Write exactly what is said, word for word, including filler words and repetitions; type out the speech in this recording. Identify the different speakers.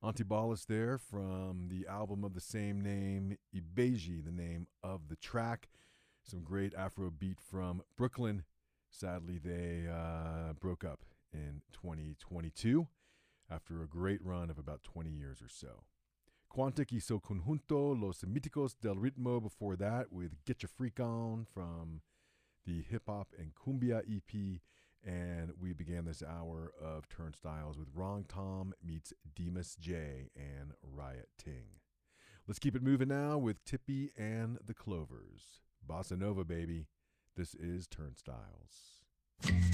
Speaker 1: Antibalas there from the album of the same name, Ibeji, the name of the track. Some great Afrobeat from Brooklyn. Sadly, they uh, broke up in twenty twenty-two after a great run of about twenty years or so. Quantic hizo Conjunto Los Míticos del Ritmo before that with Get Your Freak On from the Hip Hop and Cumbia E P. And we began this hour of Turnstiles with Wrong Tom meets Demus J and Riot Ting. Let's keep it moving now with Tippy and the Clovers. Bossa Nova, baby. This is Turnstiles.